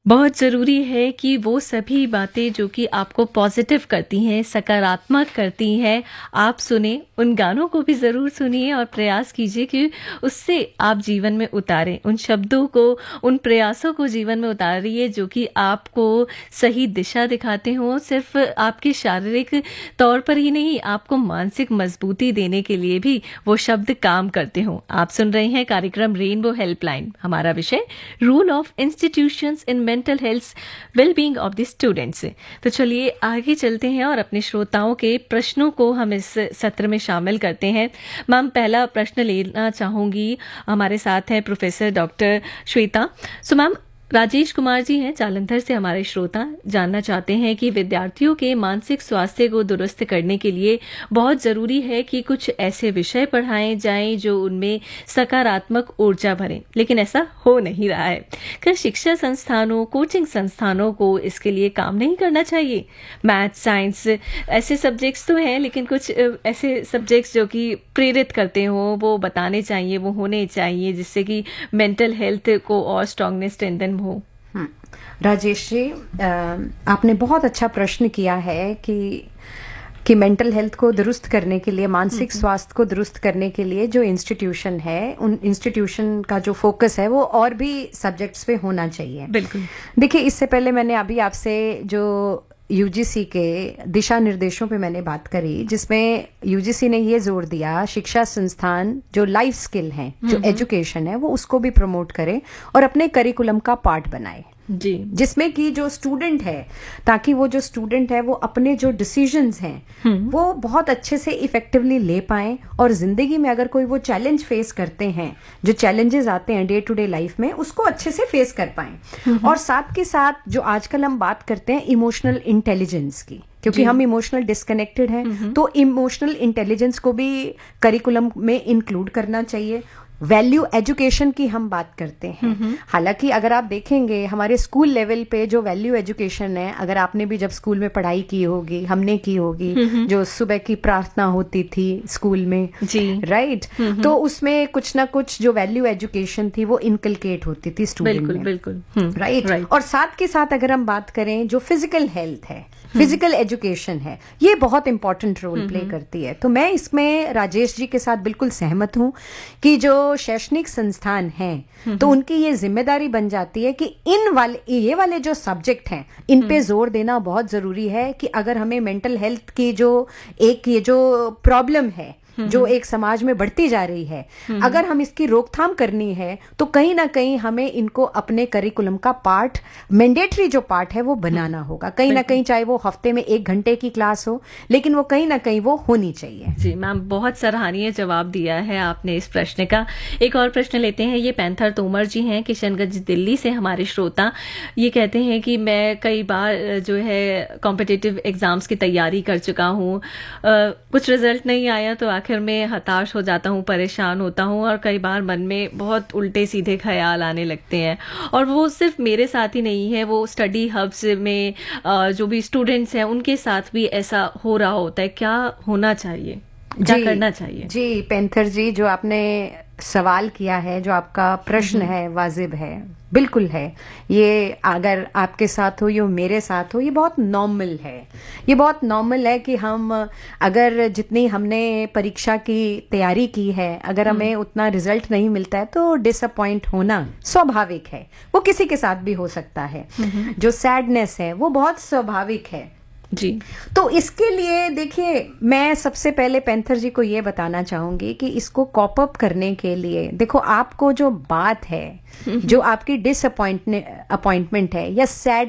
बहुत ज़रूरी है कि वो सभी बातें जो कि आपको पॉजिटिव करती हैं, सकारात्मक करती हैं, आप सुनें, उन गानों को भी ज़रूर सुनिए और प्रयास कीजिए कि उससे आप जीवन में उतारें। उन शब्दों को, उन प्रयासों को जीवन में उतारिए जो कि आपको सही दिशा दिखाते हों। सिर्फ़ आपके शारीरिक तौर पर ही नहीं, आपको मानसिक मजबूती देने के लिए भी वो शब्द काम करते हों। आप सुन रहे हैं कार्यक्रम रेनबो हेल्पलाइन। हमारा विषय rule of institutions in mental health wellbeing of the students. तो चलिए आगे चलते हैं और अपने श्रोताओं के प्रश्नों को हम इस सत्र में शामिल करते हैं। मैम, पहला प्रश्न लेना चाहूंगी। हमारे साथ हैं professor doctor Shweta. So ma'am, Rajesh Kumar ji हैं जालंधर से हमारे श्रोता, जानना चाहते हैं कि विद्यार्थियों के मानसिक स्वास्थ्य को दुरुस्त करने के लिए बहुत ज़रूरी है कि कुछ ऐसे विषय पढ़ाए जाएं जो उनमें सकारात्मक ऊर्जा भरें, लेकिन ऐसा हो नहीं रहा है। क्या शिक्षा संस्थानों, कोचिंग संस्थानों को इसके लिए काम नहीं करना चाहिए? मैथ, साइंस ऐसे सब्जेक्ट्स तो हैं, लेकिन कुछ ऐसे सब्जेक्ट्स जो कि प्रेरित करते हों, वो बताने चाहिए, वो होने चाहिए, जिससे कि मेंटल हेल्थ को और स्ट्रांगनेस स्ट्रेंथन हो। राजेश जी, आपने बहुत अच्छा प्रश्न किया है कि मेंटल हेल्थ को दुरुस्त करने के लिए, मानसिक स्वास्थ्य को दुरुस्त करने के लिए जो इंस्टीट्यूशन है, उन इंस्टीट्यूशन का जो फोकस है वो और भी सब्जेक्ट्स पे होना चाहिए। बिल्कुल। देखिए, इससे पहले मैंने अभी आपसे जो यूजीसी के दिशा निर्देशों पे मैंने बात करी, जिसमें यूजीसी ने ये जोर दिया शिक्षा संस्थान जो लाइफ स्किल है, जो एजुकेशन है, वो उसको भी प्रमोट करे और अपने करिकुलम का पार्ट बनाए जी, जिसमें कि जो स्टूडेंट है, ताकि वो जो स्टूडेंट है वो अपने जो डिसीजंस हैं वो बहुत अच्छे से इफेक्टिवली ले पाएं और जिंदगी में अगर कोई वो चैलेंज फेस करते हैं, जो चैलेंजेस आते हैं डे टू डे लाइफ में, उसको अच्छे से फेस कर पाएं। और साथ के साथ जो आजकल हम बात करते हैं इमोशनल इंटेलिजेंस की, क्योंकि हम इमोशनल डिस्कनेक्टेड हैं, तो इमोशनल इंटेलिजेंस को भी करिकुलम में इंक्लूड करना चाहिए। वैल्यू एजुकेशन की हम बात करते हैं। हालांकि अगर आप देखेंगे हमारे स्कूल लेवल पे जो वैल्यू एजुकेशन है, अगर आपने भी जब स्कूल में पढ़ाई की होगी, हमने की होगी, जो सुबह की प्रार्थना होती थी स्कूल में जी, राइट, तो उसमें कुछ ना कुछ जो वैल्यू एजुकेशन थी वो इनकलकेट होती थी स्टूडेंट में। बिल्कुल, राइट। और साथ के साथ अगर हम बात करें जो फिजिकल हेल्थ है, फिजिकल एजुकेशन है, ये बहुत इंपॉर्टेंट रोल प्ले करती है। तो मैं इसमें राजेश जी के साथ बिल्कुल सहमत हूं कि जो शैक्षणिक संस्थान हैं, तो उनकी ये जिम्मेदारी बन जाती है कि ये वाले जो सब्जेक्ट हैं, इन पे जोर देना बहुत जरूरी है कि अगर हमें मेंटल हेल्थ की ये जो प्रॉब्लम है, जो एक समाज में बढ़ती जा रही है, अगर हम इसकी रोकथाम करनी है तो कहीं ना कहीं हमें इनको अपने करिकुलम का पार्ट, मैंडेटरी जो पार्ट है वो बनाना होगा। कहीं ना कहीं चाहे वो हफ्ते में 1 घंटे की क्लास हो, लेकिन वो कहीं ना कहीं वो होनी चाहिए। जी मैम, बहुत सराहनीय जवाब दिया है आपने इस प्रश्न का। एक और प्रश्न लेते हैं। ये पैंथर तोमर जी हैं, किशनगंज दिल्ली से हमारे श्रोता। ये कहते हैं कि मैं कई बार जो है कॉम्पिटिटिव एग्जाम्स की तैयारी कर चुका हूँ, कुछ रिजल्ट नहीं आया तो आखिर में हताश हो जाता हूँ, परेशान होता हूँ और कई बार मन में बहुत उल्टे सीधे ख्याल आने लगते हैं। और वो सिर्फ मेरे साथ ही नहीं है, वो स्टडी हब्स में जो भी स्टूडेंट्स हैं उनके साथ भी ऐसा हो रहा होता है। क्या होना चाहिए, क्या करना चाहिए? जी पैंथर जी, जो आपने सवाल किया है, जो आपका प्रश्न है, वाजिब है, बिल्कुल है। ये अगर आपके साथ हो, ये मेरे साथ हो, ये बहुत नॉर्मल है। ये बहुत नॉर्मल है कि हम अगर जितनी हमने परीक्षा की तैयारी की है, अगर हमें उतना रिजल्ट नहीं मिलता है तो डिसअपॉइंट होना स्वाभाविक है। वो किसी के साथ भी हो सकता है। जो सैडनेस है वो बहुत स्वाभाविक है जी। तो इसके लिए देखिए, मैं सबसे पहले पैंथर जी को ये बताना चाहूंगी कि इसको कॉप अप करने के लिए, देखो, आपको जो बात है, जो आपकी डिसअपॉइंटमेंट है या सैड